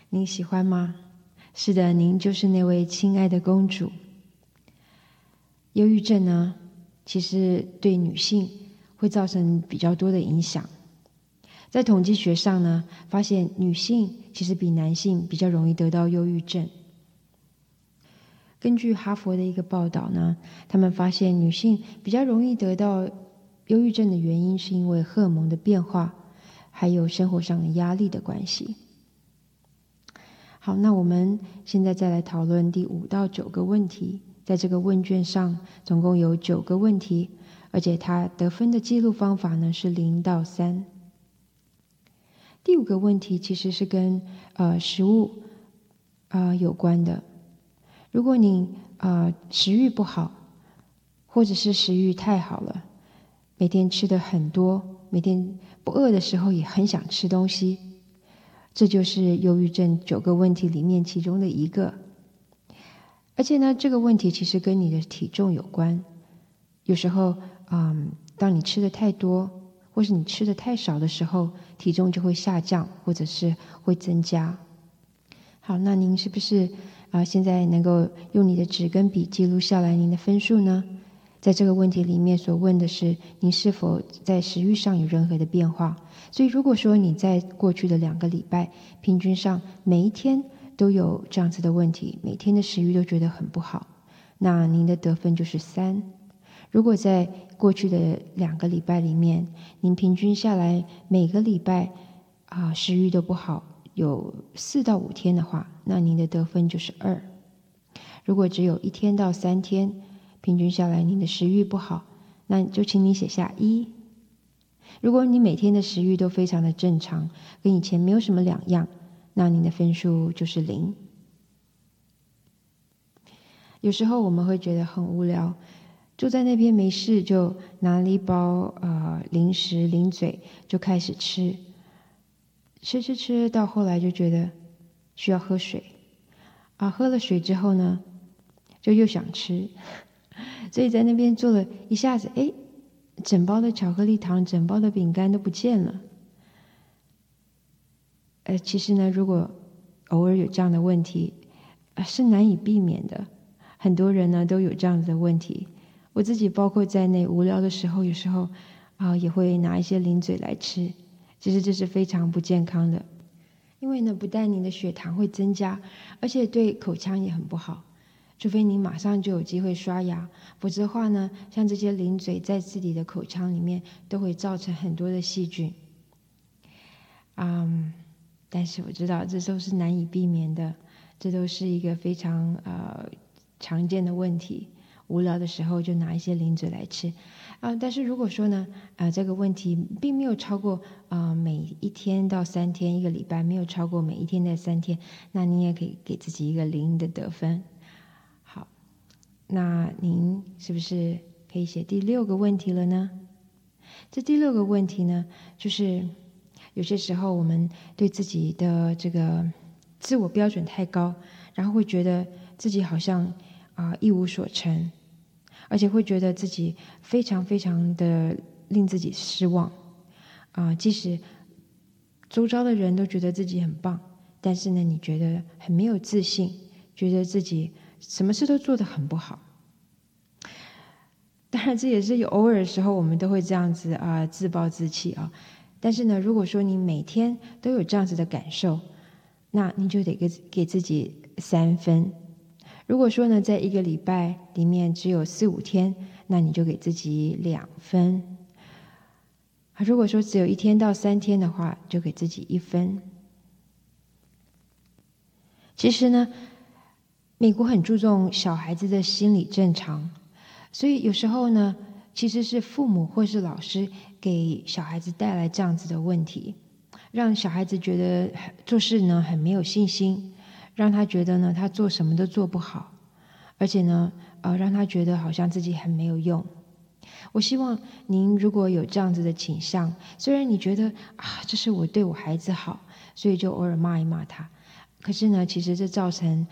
您喜欢吗？是的，您就是那位亲爱的公主。忧郁症呢，其实对女性会造成比较多的影响。在统计学上呢，发现女性其实比男性比较容易得到忧郁症。根据哈佛的一个报道呢，他们发现女性比较容易得到忧郁症的原因是因为荷尔蒙的变化，还有生活上的压力的关系。好，那我们现在再来讨论第5到9个问题。在这个问卷上总共有9个问题，而且它得分的记录方法呢是0到3。第5个问题其实是跟食物有关的。如果你食欲不好，或者是食欲太好了，每天吃的很多，每天不饿的时候也很想吃东西，这就是忧郁症9个问题里面其中的一个。而且呢，这个问题其实跟你的体重有关。有时候当你吃的太多，或是你吃的太少的时候，体重就会下降，或者是会增加。好，那您是不是现在能够用你的纸跟笔记录下来您的分数呢？在这个问题里面所问的是您是否在食欲上有任何的变化。所以如果说你在过去的2个礼拜平均上每一天都有这样子的问题，每天的食欲都觉得很不好，那您的得分就是3。如果在过去的2个礼拜里面，您平均下来每个礼拜食欲都不好，有4到5天的话，那您的得分就是2。如果只有1天到3天，平均下来您的食欲不好，那就请你写下1。如果你每天的食欲都非常的正常，跟以前没有什么两样，那您的分数就是0。有时候我们会觉得很无聊，坐在那边没事，就拿了一包零食零嘴就开始吃，吃到后来就觉得需要喝水喝了水之后呢，就又想吃，所以在那边坐了一下子，整包的巧克力糖，整包的饼干都不见了。其实呢，如果偶尔有这样的问题是难以避免的。很多人呢都有这样子的问题，我自己包括在内，无聊的时候有时候也会拿一些零嘴来吃。其实这是非常不健康的，因为呢不但你的血糖会增加，而且对口腔也很不好。除非你马上就有机会刷牙，否则的话呢，像这些零嘴在自己的口腔里面都会造成很多的细菌。但是我知道这都是难以避免的，这都是一个非常常见的问题。无聊的时候就拿一些零嘴来吃但是如果说呢这个问题并没有超过每1天到3天，1个礼拜没有超过每1天的3天，那你也可以给自己一个0的得分。好，那您是不是可以写第6个问题了呢？这第6个问题呢，就是有些时候我们对自己的这个自我标准太高，然后会觉得自己好像一无所成，而且会觉得自己非常非常的令自己失望即使周遭的人都觉得自己很棒，但是呢你觉得很没有自信，觉得自己什么事都做得很不好。当然这也是有偶尔的时候我们都会这样子自暴自弃但是呢如果说你每天都有这样子的感受，那你就得给自己3分。如果说呢在1个礼拜里面只有4、5天，那你就给自己2分。如果说只有1天到3天的话，就给自己1分。其实呢美国很注重小孩子的心理正常，所以有时候呢其实是父母或是老师给小孩子带来这样子的问题，让小孩子觉得做事呢很没有信心，让他觉得呢他做什么都做不好，而且呢让他觉得好像自己很没有用。我希望您如果有这样子的倾向，虽然你觉得这是我对我孩子好，所以就偶尔骂一骂他，可是呢其实这造成